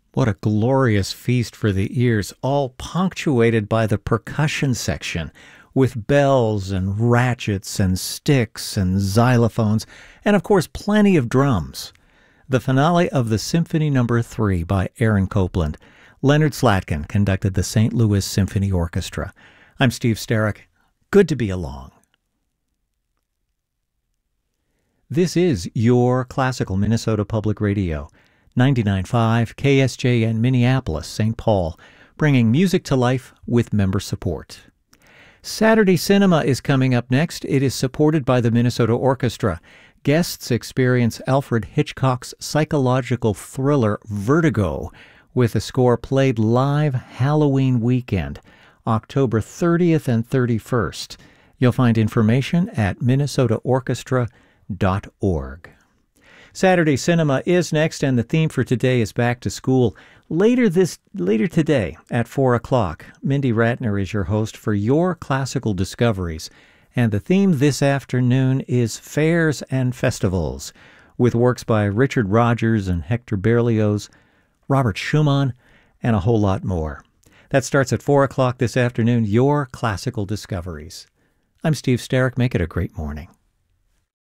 What a glorious feast for the ears, all punctuated by the percussion section, with bells and ratchets and sticks and xylophones, and of course plenty of drums. The finale of the Symphony No. 3 by Aaron Copland. Leonard Slatkin conducted the St. Louis Symphony Orchestra. I'm Steve Sterrick. Good to be along. This is your classical Minnesota Public Radio, 99.5 KSJN Minneapolis, St. Paul, bringing music to life with member support. Saturday Cinema is coming up next. It is supported by the Minnesota Orchestra. Guests experience Alfred Hitchcock's psychological thriller Vertigo with a score played live Halloween weekend, October 30th and 31st. You'll find information at minnesotaorchestra.org. Saturday Cinema is next, and the theme for today is Back to School. Later today at 4 o'clock, Mindy Ratner is your host for Your Classical Discoveries, and the theme this afternoon is Fairs and Festivals, with works by Richard Rodgers and Hector Berlioz, Robert Schumann, and a whole lot more. That starts at 4 o'clock this afternoon, Your Classical Discoveries. I'm Steve Sterrick. Make it a great morning.